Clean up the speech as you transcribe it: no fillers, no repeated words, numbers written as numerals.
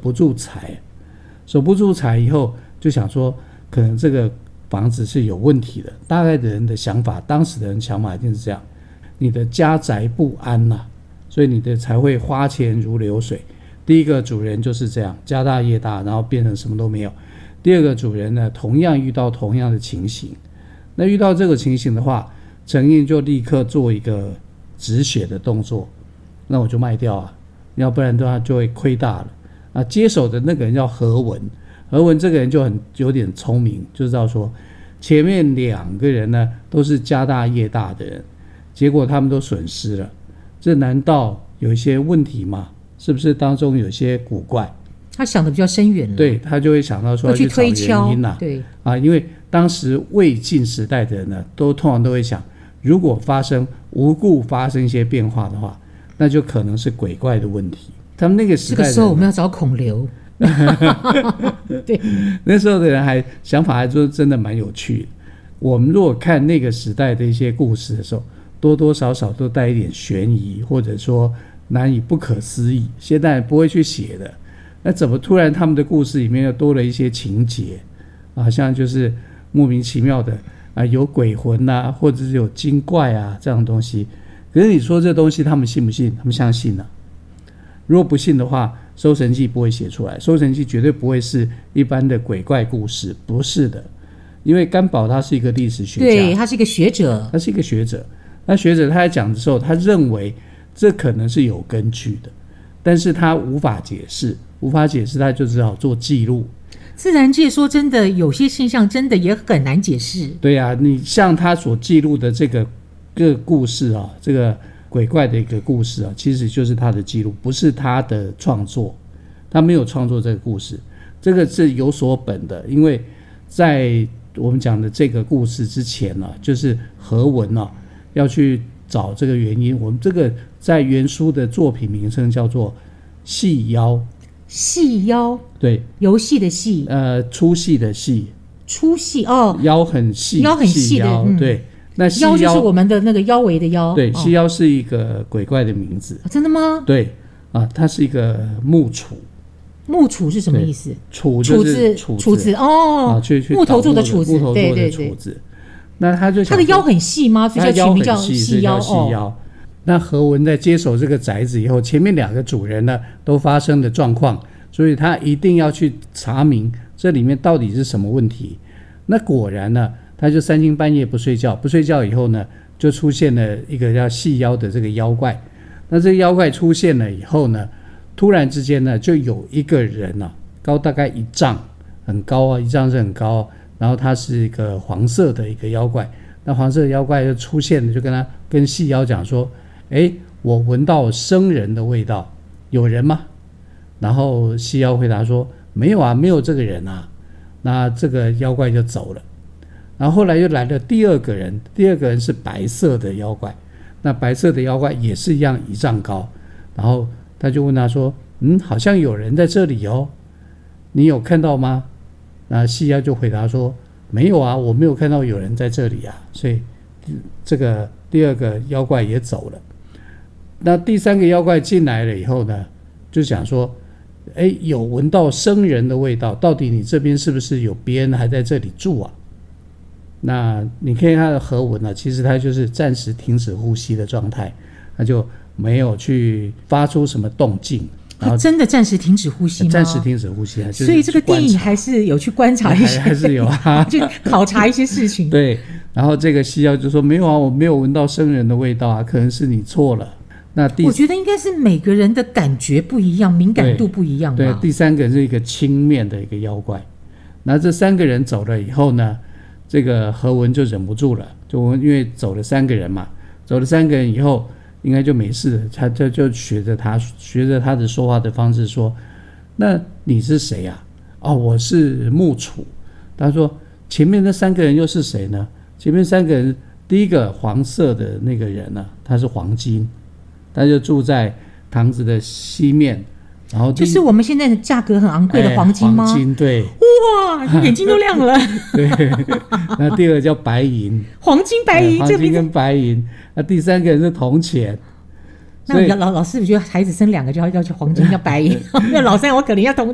不住财，守不住财以后就想说可能这个房子是有问题的，大概的人的想法，当时的人想法一定是这样，你的家宅不安啊，所以你的才会花钱如流水。第一个主人就是这样，家大业大，然后变成什么都没有。第二个主人呢，同样遇到同样的情形，那遇到这个情形的话，陈印就立刻做一个止血的动作，那我就卖掉啊，要不然的话就会亏大了啊。接手的那个人叫何文，何文这个人就有点聪明，就知道说前面2个人呢都是家大业大的人，结果他们都损失了，这难道有一些问题吗？是不是当中有些古怪？ 他想的比较深远了， 对，他就会想到说要去找原因啊， 对啊，因为当时魏晋时代的人呢，通常都会想，如果无故发生一些变化的话，那就可能是鬼怪的问题。他们那个时代的人， 这个时候我们要找孔刘，对， 那时候的人想法还真的蛮有趣的。我们如果看那个时代的一些故事的时候，多多少少都带一点悬疑，或者说难以不可思议，现在不会去写的。那怎么突然他们的故事里面又多了一些情节，好像就是莫名其妙的啊，有鬼魂啊，或者是有精怪啊这样的东西。可是你说这东西他们信不信？他们相信啊。如果不信的话，《搜神记》不会写出来，《搜神记》绝对不会是一般的鬼怪故事，不是的。因为甘宝他是一个历史学家， 对，他是一个学者， 那学者他在讲的时候，他认为这可能是有根据的，但是他无法解释，他就只好做记录。 自然界说真的，有些现象真的也很难解释。 对啊，你像他所记录的这个故事啊，这个鬼怪的一个故事啊，其实就是他的记录，不是他的创作，他没有创作这个故事，这个是有所本的。因为在我们讲的这个故事之前呢，就是何文啊要去找这个原因。我们这个在原书的作品名称叫做戏妖。 戏妖， 对， 游戏的戏， 出戏的戏， 出戏哦， 妖很细， 妖很细的， 对。那戏妖就是我们的那个腰围的腰， 对，戏妖是一个鬼怪的名字。 真的吗？ 对啊，它是一个木杵。 木杵是什么意思？ 杵就是杵子哦，木头做的杵子，对对对。 那他就想他的腰很细吗？所以叫取名叫细腰哦。那何文在接手这个宅子以后，前面2个主人呢都发生了状况，所以他一定要去查明这里面到底是什么问题。那果然呢，他就3更半夜不睡觉以后呢，就出现了一个叫细妖的这个妖怪。那这个妖怪出现了以后呢，突然之间呢，就有一个人啊，高大概1丈，很高啊，1丈是很高，然后他是一个黄色的一个妖怪。那黄色的妖怪就出现了，就跟细妖讲说，我闻到生人的味道，有人吗？然后细妖回答说，没有啊，没有这个人啊。那这个妖怪就走了。然后后来又来了第二个人是白色的妖怪。那白色的妖怪也是一样1丈高，然后他就问他说，好像有人在这里哦，你有看到吗？那细妖就回答说，没有啊，我没有看到有人在这里啊。所以这个第二个妖怪也走了。那第3个妖怪进来了以后呢，就讲说，有闻到生人的味道，到底你这边是不是有别人还在这里住啊？那你看他的何文啊，其实他就是暂时停止呼吸的状态，他就没有去发出什么动静。 他真的暂时停止呼吸吗？ 暂时停止呼吸，就是所以这个电影还是有去观察一些， 还是有啊， 去考察一些事情。 对，然后这个西妖就说，没有啊，我没有闻到生人的味道啊，可能是你错了。那我觉得应该是每个人的感觉不一样，敏感度不一样吧。 对，第3个是一个青面的一个妖怪。那这3个人走了以后呢，这个何文就忍不住了，就因为走了3个人嘛，走了3个人以后应该就没事了，他就学着他的说话的方式说，那你是谁啊？我是木杵。他说前面那3个人又是谁呢？前面3个人，第一个黄色的那个人呢，他是黄金，他就住在堂子的西面，然后就是我们现在的价格很昂贵的黄金吗？ 黄金，对。 哇，眼睛都亮了。 对，那第2个叫白银， 黄金白银， 黄金跟白银。那第3个人是铜钱。 那老师，我觉得孩子生2个就要去黄金，要白银。那老3我可能要铜